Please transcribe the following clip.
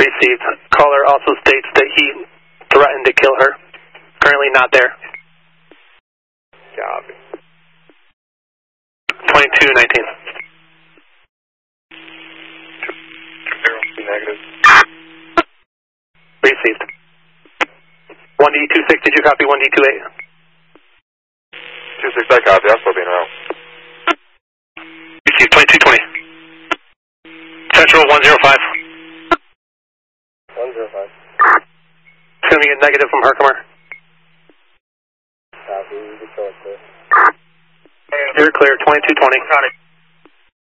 Received. Caller also states that he threatened to kill her. Currently not there. Copy. 2219. Negative. Received. 1D26, did you copy 1D28? 26, I copy. I'm still being around. Received. 2220. Central 105. 105. Assuming a negative from Herkimer. Copy. You can show it there. You're clear. 2220.